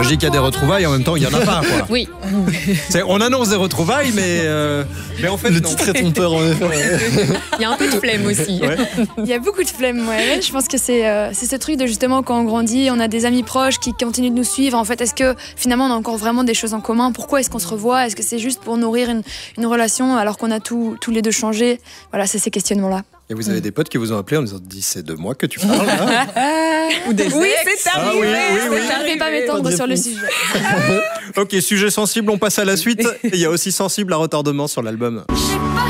je dis qu'il y a des retrouvailles, en même temps, il n'y en a pas, quoi. Oui. On annonce des retrouvailles, mais en fait, Le non. titre est trompeur, en effet. Il y a un peu de flemme aussi. Ouais. Il y a beaucoup de flemme, ouais. Je pense que c'est ce truc de justement quand on grandit, on a des amis proches qui continuent de nous suivre. En fait, est-ce que finalement on a encore vraiment des choses en commun? Pourquoi est-ce qu'on se revoit? Est-ce que c'est juste pour nourrir une relation alors qu'on a tous les deux changé? Voilà, c'est ces questionnements-là. Et vous avez des potes qui vous ont appelé en disant « c'est de moi que tu parles, là ?» Ou des Oui, ex. c'est arrivé. oui. Je ne vais pas m'étendre Pas de sur le réponse. sujet. Ok, sujet sensible, on passe à la suite. Il y a aussi sensible à retardement sur l'album.